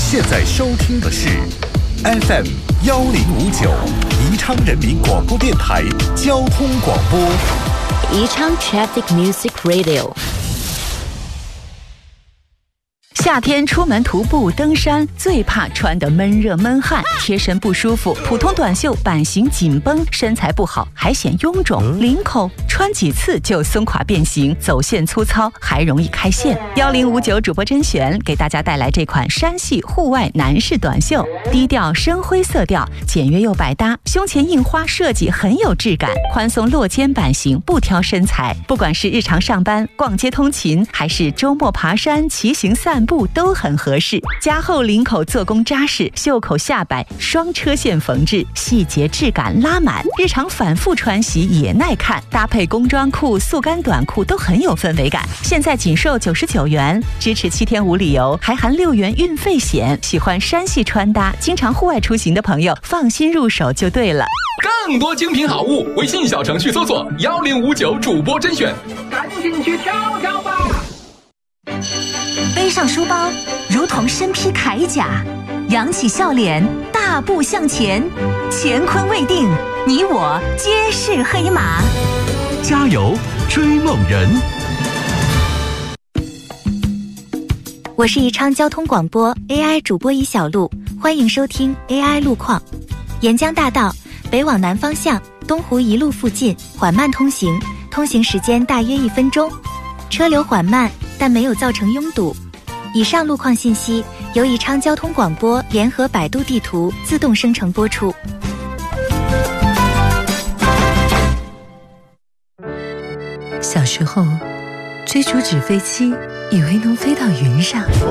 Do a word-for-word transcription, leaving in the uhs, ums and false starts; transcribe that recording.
现在收听的是 F M 幺零五九宜昌人民广播电台交通广播， 宜昌 Traffic Music Radio。夏天出门徒步登山，最怕穿得闷热闷汗，贴身不舒服。普通短袖版型紧绷，身材不好还显臃肿。领口穿几次就松垮变形，走线粗糙，还容易开线。幺零五九主播甄选给大家带来这款山系户外男士短袖，低调深灰色调，简约又百搭，胸前印花设计很有质感，宽松落肩版型不挑身材。不管是日常上班、逛街通勤，还是周末爬山、骑行散步，都很合适。加厚领口做工扎实，袖口下摆双车线缝制，细节质感拉满，日常反复穿洗也耐看，搭配工装裤、速干短裤都很有氛围感。现在仅售九十九元，支持七天无理由，还含六元运费险。喜欢山系穿搭、经常户外出行的朋友，放心入手就对了。 更多精品好物，微信小程序搜索幺零五九主播甄选，赶紧去挑挑吧。 背上书包，如同身披铠甲，扬起笑脸，大步向前。乾坤未定，你我皆是黑马。 加油，追梦人！ 我是宜昌交通广播 A I 主播一小璐，欢迎收听 A I 路况。沿江大道北往南方向东湖一路附近缓慢通行，通行时间大约一分钟，车流缓慢，但没有造成拥堵。以上路况信息由宜昌交通广播联合百度地图自动生成播出。 小时候追逐纸飞机，以为能飞到云上。